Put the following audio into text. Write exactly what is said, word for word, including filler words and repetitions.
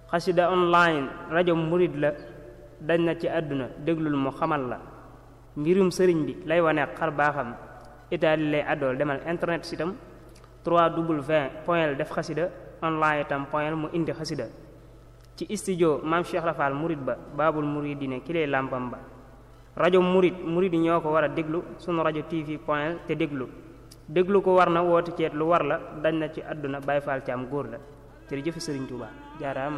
xasida online rajo murid la dañ na ci àdduna déglul mu xamal la mbirum sëriñ bi lay wane xar baaxam itaali lay àddool demal internet sitam w point def xasida online itam point mu indi xasida ci studio maam Cheikh Rafal murid ba baabul muridine ki lay làmpam ba rajo murid murid yi ñoo ko war a déglu sunu rajo tv point te déglu déglu ko war na woote ceet lu war la dañ na ci àdduna Baay Faal ci am góor la jërëjëf Sëriñ Tuubaa jaaraama